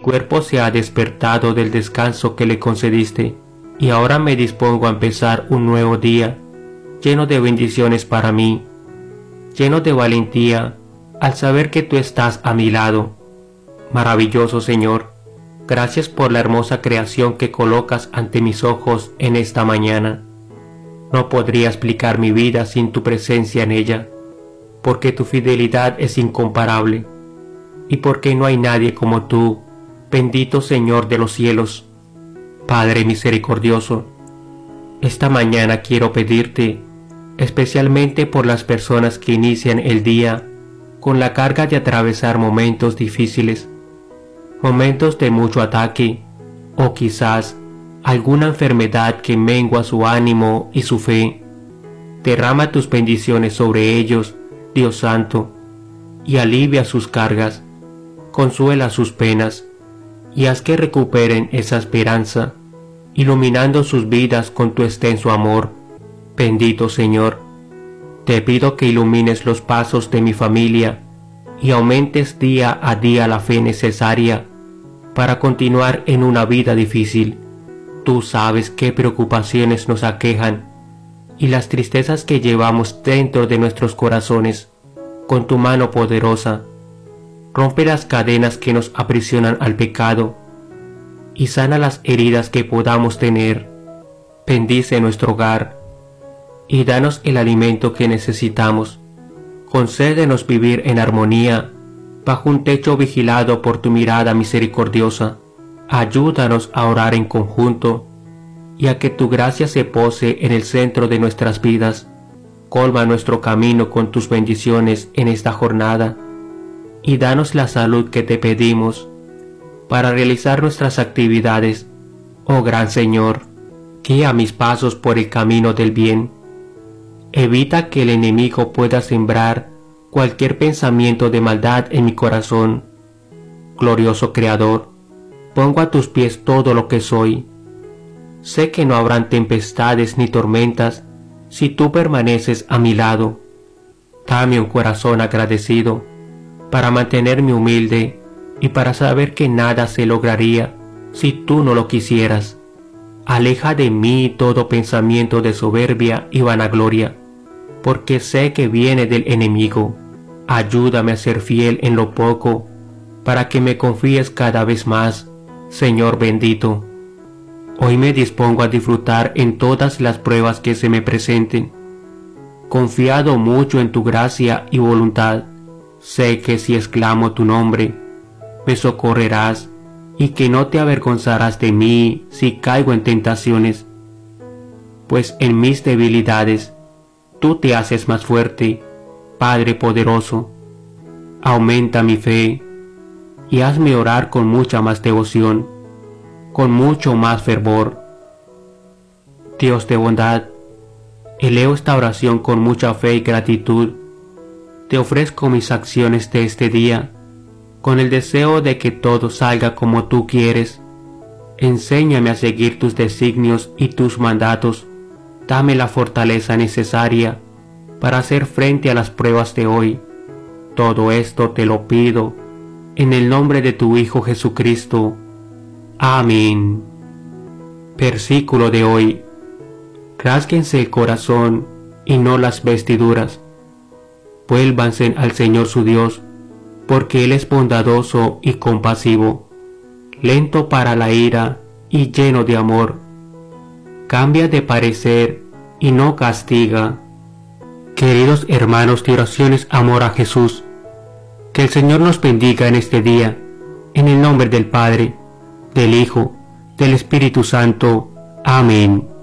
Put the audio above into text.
cuerpo se ha despertado del descanso que le concediste, y ahora me dispongo a empezar un nuevo día, lleno de bendiciones para mí, lleno de valentía, al saber que tú estás a mi lado. Maravilloso Señor, gracias por la hermosa creación que colocas ante mis ojos en esta mañana. No podría explicar mi vida sin tu presencia en ella, porque tu fidelidad es incomparable, y porque no hay nadie como tú, bendito Señor de los cielos. Padre misericordioso, esta mañana quiero pedirte, especialmente por las personas que inician el día con la carga de atravesar momentos difíciles, momentos de mucho ataque, o quizás alguna enfermedad que mengua su ánimo y su fe. Derrama tus bendiciones sobre ellos, Dios Santo, y alivia sus cargas, consuela sus penas, y haz que recuperen esa esperanza, iluminando sus vidas con tu extenso amor. Bendito Señor, te pido que ilumines los pasos de mi familia y aumentes día a día la fe necesaria para continuar en una vida difícil. Tú sabes qué preocupaciones nos aquejan y las tristezas que llevamos dentro de nuestros corazones. Con tu mano poderosa, rompe las cadenas que nos aprisionan al pecado y sana las heridas que podamos tener. Bendice nuestro hogar y danos el alimento que necesitamos. Concédenos vivir en armonía, bajo un techo vigilado por tu mirada misericordiosa. Ayúdanos a orar en conjunto y a que tu gracia se pose en el centro de nuestras vidas. Colma nuestro camino con tus bendiciones en esta jornada y danos la salud que te pedimos para realizar nuestras actividades. Oh gran Señor, guía mis pasos por el camino del bien. Evita que el enemigo pueda sembrar cualquier pensamiento de maldad en mi corazón. Glorioso Creador, pongo a tus pies todo lo que soy. Sé que no habrán tempestades ni tormentas si tú permaneces a mi lado. Dame un corazón agradecido para mantenerme humilde y para saber que nada se lograría si tú no lo quisieras. Aleja de mí todo pensamiento de soberbia y vanagloria, porque sé que viene del enemigo. Ayúdame a ser fiel en lo poco, para que me confíes cada vez más, Señor bendito. Hoy me dispongo a disfrutar en todas las pruebas que se me presenten. Confiado mucho en tu gracia y voluntad, sé que si exclamo tu nombre, me socorrerás y que no te avergonzarás de mí si caigo en tentaciones. Pues en mis debilidades, tú te haces más fuerte, Padre poderoso. Aumenta mi fe y hazme orar con mucha más devoción, con mucho más fervor. Dios de bondad, elevo esta oración con mucha fe y gratitud. Te ofrezco mis acciones de este día, con el deseo de que todo salga como tú quieres. Enséñame a seguir tus designios y tus mandatos. Dame la fortaleza necesaria para hacer frente a las pruebas de hoy. Todo esto te lo pido en el nombre de tu Hijo Jesucristo. Amén. Versículo de hoy. Rásguense el corazón y no las vestiduras. Vuélvanse al Señor su Dios, porque Él es bondadoso y compasivo, lento para la ira y lleno de amor. Cambia de parecer y no castiga. Queridos hermanos de oraciones amor a Jesús, que el Señor nos bendiga en este día, en el nombre del Padre, del Hijo, del Espíritu Santo. Amén.